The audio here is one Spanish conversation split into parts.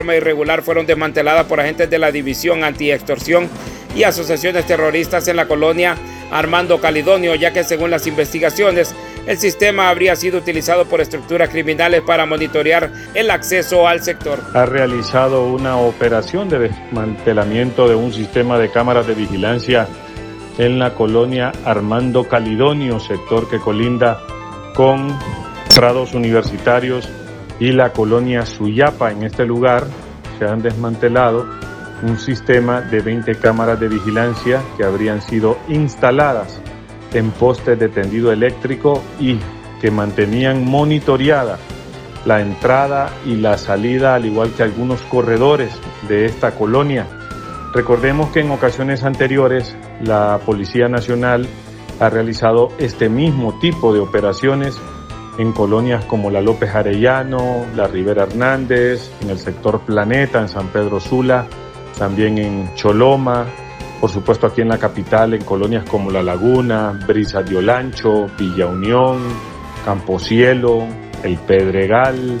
forma irregular fueron desmanteladas por agentes de la División Antiextorsión y asociaciones terroristas en la colonia Armando Calidonio, ya que según las investigaciones, el sistema habría sido utilizado por estructuras criminales para monitorear el acceso al sector. Ha realizado una operación de desmantelamiento de un sistema de cámaras de vigilancia en la colonia Armando Calidonio, sector que colinda con Prados Universitarios y la colonia Suyapa. En este lugar se han desmantelado un sistema de 20 cámaras de vigilancia que habrían sido instaladas en postes de tendido eléctrico y que mantenían monitoreada la entrada y la salida, al igual que algunos corredores de esta colonia. Recordemos que en ocasiones anteriores la Policía Nacional ha realizado este mismo tipo de operaciones en colonias como la López Arellano, la Rivera Hernández, en el sector Planeta, en San Pedro Sula, también en Choloma, por supuesto aquí en la capital, en colonias como La Laguna, Brisas de Olancho, Villa Unión, Camposielo, El Pedregal,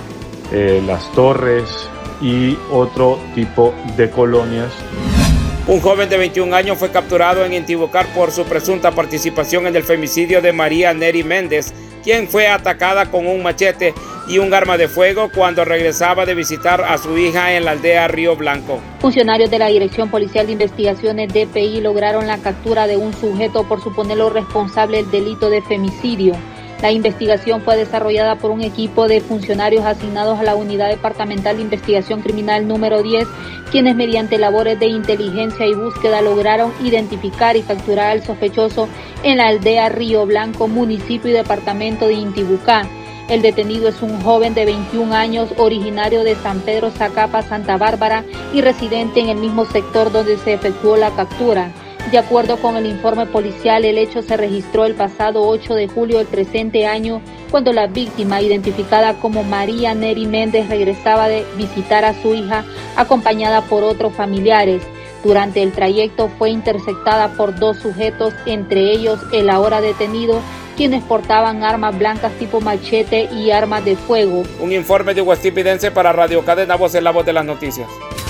Las Torres y otro tipo de colonias. Un joven de 21 años fue capturado en Intibucá por su presunta participación en el femicidio de María Neri Méndez, quien fue atacada con un machete y un arma de fuego cuando regresaba de visitar a su hija en la aldea Río Blanco. Funcionarios de la Dirección Policial de Investigaciones DPI lograron la captura de un sujeto por suponerlo responsable del delito de femicidio. La investigación fue desarrollada por un equipo de funcionarios asignados a la Unidad Departamental de Investigación Criminal número 10, quienes mediante labores de inteligencia y búsqueda lograron identificar y capturar al sospechoso en la aldea Río Blanco, municipio y departamento de Intibucá. El detenido es un joven de 21 años, originario de San Pedro Zacapa, Santa Bárbara, y residente en el mismo sector donde se efectuó la captura. De acuerdo con el informe policial, el hecho se registró el pasado 8 de julio del presente año, cuando la víctima, identificada como María Neri Méndez, regresaba de visitar a su hija acompañada por otros familiares. Durante el trayecto fue interceptada por dos sujetos, entre ellos el ahora detenido, quienes portaban armas blancas tipo machete y armas de fuego. Un informe de Huastipidense para Radio Cadena Voz, la voz de las noticias.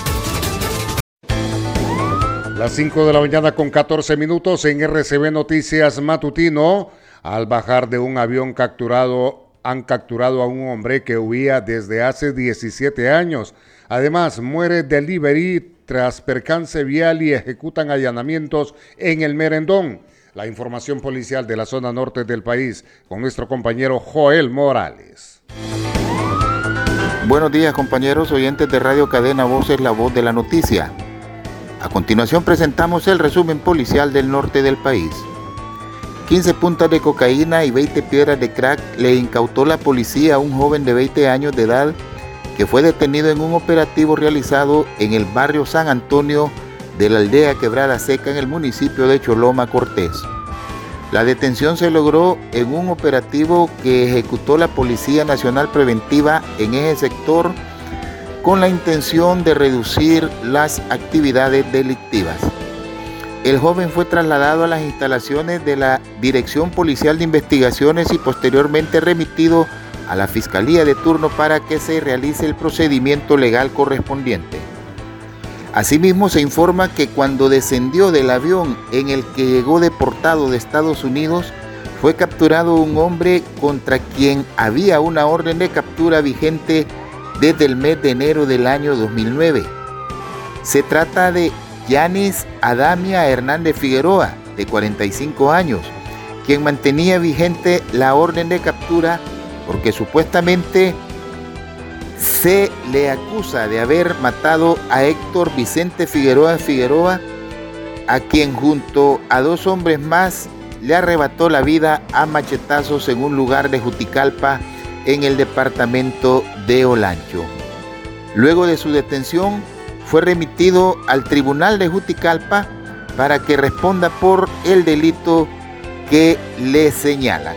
Las 5 de la mañana con 14 minutos en RCB Noticias Matutino. Al bajar de un avión han capturado a un hombre que huía desde hace 17 años. Además, muere delivery tras percance vial y ejecutan allanamientos en el Merendón. La información policial de la zona norte del país con nuestro compañero Joel Morales. Buenos días, compañeros oyentes de Radio Cadena Voz, la voz de la noticia. A continuación presentamos el resumen policial del norte del país. 15 puntas de cocaína y 20 piedras de crack le incautó la policía a un joven de 20 años de edad que fue detenido en un operativo realizado en el barrio San Antonio de la aldea Quebrada Seca en el municipio de Choloma, Cortés. La detención se logró en un operativo que ejecutó la Policía Nacional Preventiva en ese sector con la intención de reducir las actividades delictivas. El joven fue trasladado a las instalaciones de la Dirección Policial de Investigaciones y posteriormente remitido a la Fiscalía de turno para que se realice el procedimiento legal correspondiente. Asimismo, se informa que cuando descendió del avión en el que llegó deportado de Estados Unidos, fue capturado un hombre contra quien había una orden de captura vigente desde el mes de enero del año 2009. Se trata de Yanis Adamia Hernández Figueroa, de 45 años, quien mantenía vigente la orden de captura porque supuestamente se le acusa de haber matado a Héctor Vicente Figueroa, a quien junto a dos hombres más le arrebató la vida a machetazos en un lugar de Juticalpa, en el departamento de Olancho. Luego de su detención, fue remitido al tribunal de Juticalpa para que responda por el delito que le señalan.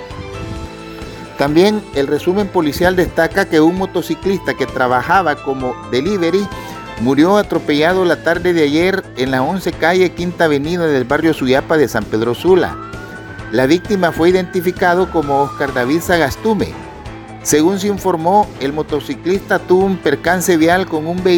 También el resumen policial destaca que un motociclista que trabajaba como delivery murió atropellado la tarde de ayer en la 11 calle Quinta Avenida del barrio Suyapa de San Pedro Sula. La víctima fue identificado como Oscar David Sagastume. Según se informó, el motociclista tuvo un percance vial con un vehículo